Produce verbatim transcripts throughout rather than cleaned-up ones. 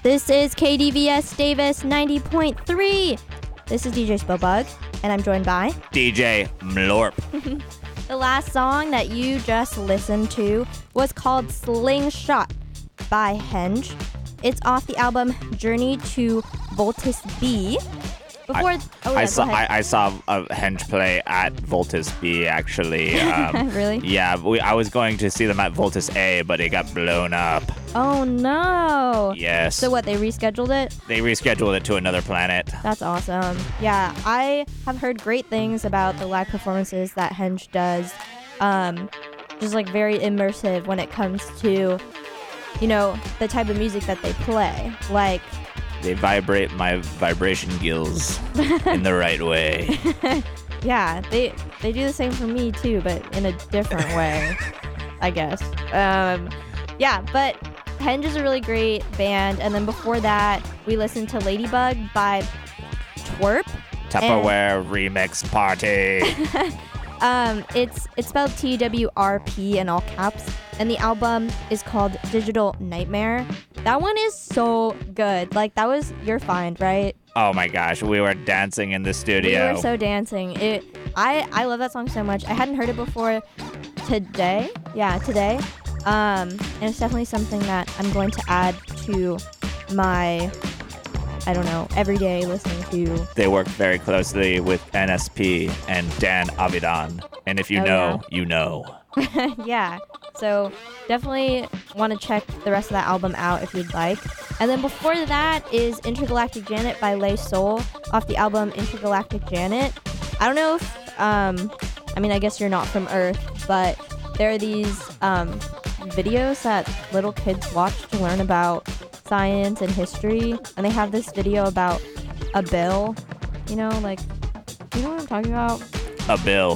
This is K D V S Davis ninety point three. This is D J Spillbug, and I'm joined by D J Mlorp. The last song that you just listened to was called Slingshot by Henge. It's off the album Journey to Voltus B. Before, I, oh, I yeah, saw go I, ahead. I saw a Henge play at Voltus B actually. Um, Really? Yeah, we, I was going to see them at Voltus A, but it got blown up. Oh no! Yes. So what? They rescheduled it? They rescheduled it to another planet. That's awesome. Yeah, I have heard great things about the live performances that Henge does. Um, just like very immersive when it comes to, you know, the type of music that they play. Like, They vibrate my vibration gills in the right way. yeah, they they do the same for me too, but in a different way, I guess. Um, yeah, but Henge is a really great band. And then before that, we listened to Ladybug by Twerp. Tupperware remix party. Um, it's it's spelled T W R P in all caps, and the album is called Digital Nightmare. That one is so good. Like, that was your find, right? Oh my gosh, we were dancing in the studio. We were so dancing. It. I I love that song so much. I hadn't heard it before today. Yeah, today. Um, and it's definitely something that I'm going to add to my, I don't know, everyday listening to. They work very closely with N S P and Dan Avidan. And if you Oh, know, you know. Yeah, so definitely want to check the rest of that album out if you'd like. And then before that is Intergalactic Janet by Lay Soul off the album Intergalactic Janet. I don't know if, um, I mean, I guess you're not from Earth, but there are these um, videos that little kids watch to learn about science and history, and they have this video about a bill, you know, like, you know what I'm talking about? A bill.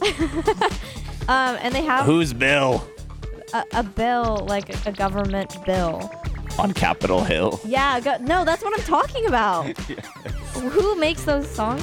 Um, and they have Whose bill? a, a bill, like a government bill. On Capitol Hill. Yeah, go, no, that's what I'm talking about. Who makes those songs?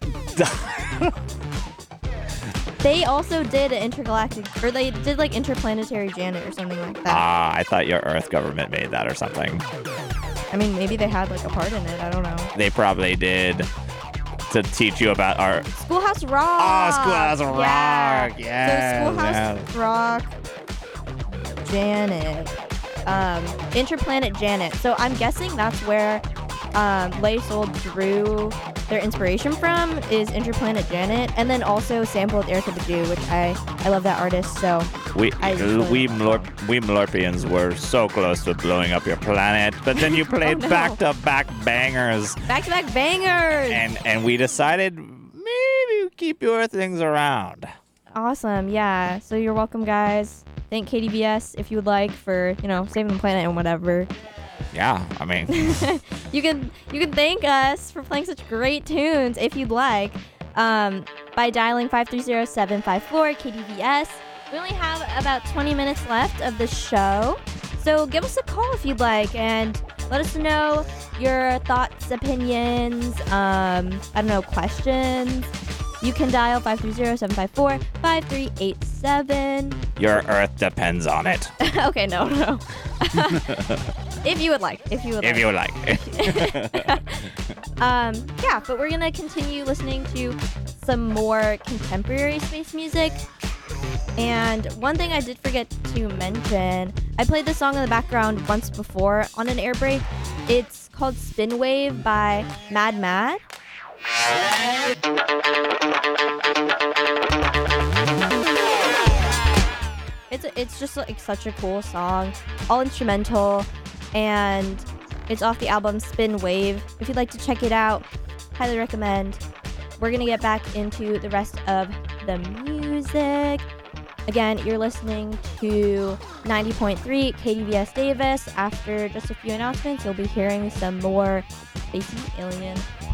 They also did an intergalactic, or they did like Interplanetary Janet or something like that. Ah, I thought your Earth government made that or something. I mean, maybe they had like a part in it. I don't know. They probably did to teach you about our. Schoolhouse Rock. Oh, Schoolhouse Yeah. Rock. Yes, So Schoolhouse Rock, Janet, um, Interplanet Janet. So I'm guessing that's where um, Lay Soul drew their inspiration from, is Interplanet Janet, and then also sampled Erykah Badu, which I I love that artist. So We I really we love Mlorp, we Mlorpians were so close to blowing up your planet, but then you played Oh, no. back-to-back bangers, back to back bangers. and and we decided maybe keep your things around. Awesome, yeah. So you're welcome, guys. Thank K D V S if you would like for, you know, saving the planet and whatever. Yeah, I mean, You can you can thank us for playing such great tunes if you'd like, um, by dialing five three zero, seven five four K D V S. We only have about twenty minutes left of the show, so give us a call if you'd like and let us know your thoughts, opinions, um, I don't know, questions. You can dial five three zero, seven five four, five three eight seven. your Earth depends on it. Okay, no, no. If you would like, if you would If like. you like. Um, yeah, but we're gonna continue listening to some more contemporary space music. And one thing I did forget to mention, I played this song in the background once before on an air break. It's called Spin Wave by Mad Mad. It's it's just like such a cool song, all instrumental, and it's off the album Spin Wave. If you'd like to check it out, highly recommend. We're gonna get back into the rest of the music. Again, you're listening to ninety point three K D V S Davis. After just a few announcements, you'll be hearing some more Spacey Alien